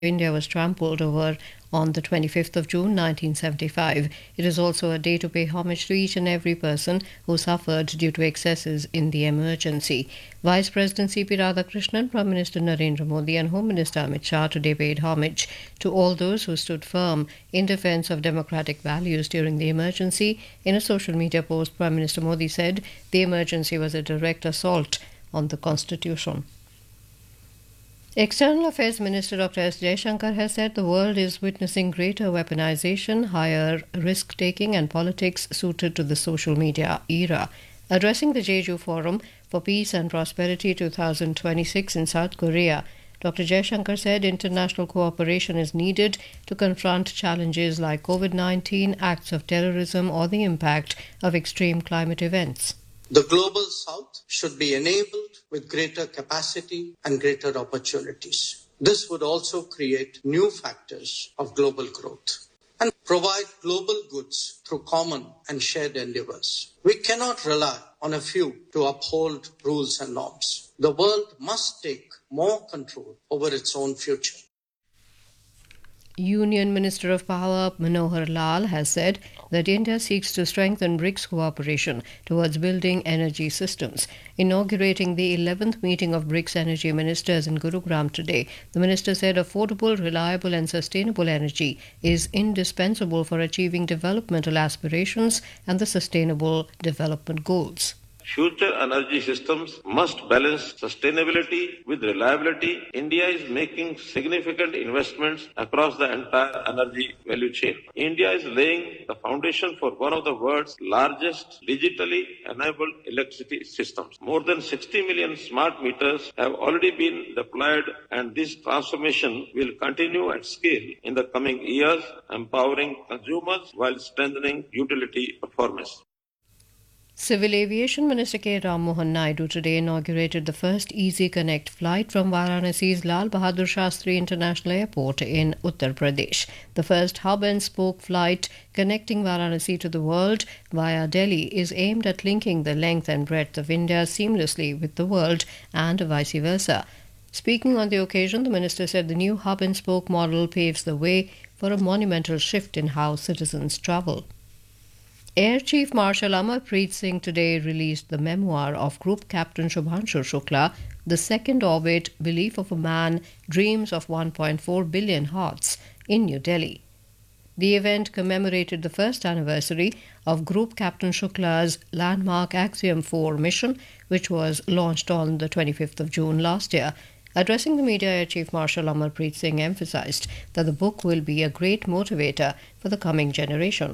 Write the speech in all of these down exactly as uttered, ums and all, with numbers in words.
India was trampled over on the twenty-fifth of June nineteen seventy-five. It is also a day to pay homage to each and every person who suffered due to excesses in the emergency. Vice President C P Radhakrishnan, Prime Minister Narendra Modi and Home Minister Amit Shah today paid homage to all those who stood firm in defence of democratic values during the emergency. In a social media post, Prime Minister Modi said the emergency was a direct assault on the Constitution. External Affairs Minister Doctor S. Jaishankar has said the world is witnessing greater weaponization, higher risk-taking and politics suited to the social media era. Addressing the Jeju Forum for Peace and Prosperity twenty twenty-six in South Korea, Doctor Jaishankar said international cooperation is needed to confront challenges like COVID nineteen, acts of terrorism or the impact of extreme climate events. The global south should be enabled with greater capacity and greater opportunities. This would also create new factors of global growth and provide global goods through common and shared endeavors. We cannot rely on a few to uphold rules and norms. The world must take more control over its own future. Union Minister of Power Manohar Lal has said that India seeks to strengthen BRICS cooperation towards building energy systems. Inaugurating the eleventh meeting of BRICS energy ministers in Gurugram today, the minister said affordable, reliable and sustainable energy is indispensable for achieving developmental aspirations and the sustainable development goals. Future energy systems must balance sustainability with reliability. India is making significant investments across the entire energy value chain. India is laying the foundation for one of the world's largest digitally enabled electricity systems. More than sixty million smart meters have already been deployed, and this transformation will continue at scale in the coming years, empowering consumers while strengthening utility performance. Civil Aviation Minister K. Ram Mohan Naidu today inaugurated the first Easy Connect flight from Varanasi's Lal Bahadur Shastri International Airport in Uttar Pradesh. The first hub-and-spoke flight connecting Varanasi to the world via Delhi is aimed at linking the length and breadth of India seamlessly with the world and vice versa. Speaking on the occasion, the minister said the new hub-and-spoke model paves the way for a monumental shift in how citizens travel. Air Chief Marshal Amarpreet Singh today released the memoir of Group Captain Shubhanshu Shukla, The Second Orbit, Belief of a Man, Dreams of one point four billion Hearts, in New Delhi. The event commemorated the first anniversary of Group Captain Shukla's landmark Axiom four mission, which was launched on the twenty-fifth of June last year. Addressing the media, Air Chief Marshal Amarpreet Singh emphasized that the book will be a great motivator for the coming generation.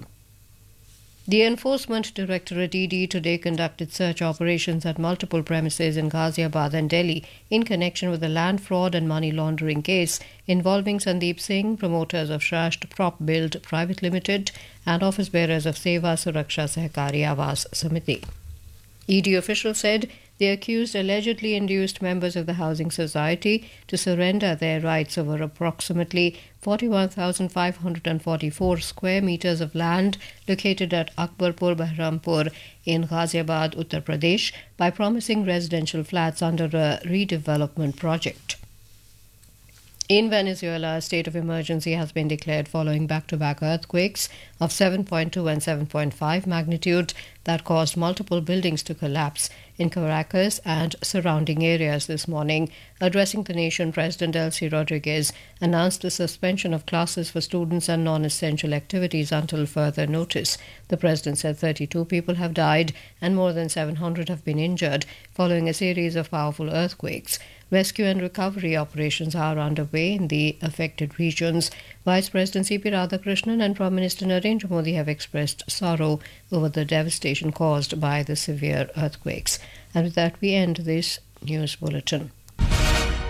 The Enforcement Directorate E D today conducted search operations at multiple premises in Ghaziabad and Delhi in connection with the land fraud and money laundering case involving Sandeep Singh, promoters of Shrasht Prop Build Private Limited and office bearers of Seva Suraksha Sahkari Awas Samiti. E D officials said the accused allegedly induced members of the housing society to surrender their rights over approximately forty-one thousand five hundred forty-four square meters of land located at Akbarpur Bahrampur in Ghaziabad, Uttar Pradesh, by promising residential flats under a redevelopment project. In Venezuela, a state of emergency has been declared following back-to-back earthquakes of seven point two and seven point five magnitude that caused multiple buildings to collapse in Caracas and surrounding areas this morning. Addressing the nation, President Delcy Rodriguez announced the suspension of classes for students and non-essential activities until further notice. The president said thirty-two people have died and more than seven hundred have been injured following a series of powerful earthquakes. Rescue and recovery operations are underway in the affected regions. Vice President C P Radhakrishnan and Prime Minister Narendra Modi have expressed sorrow over the devastation caused by the severe earthquakes. And with that, we end this news bulletin.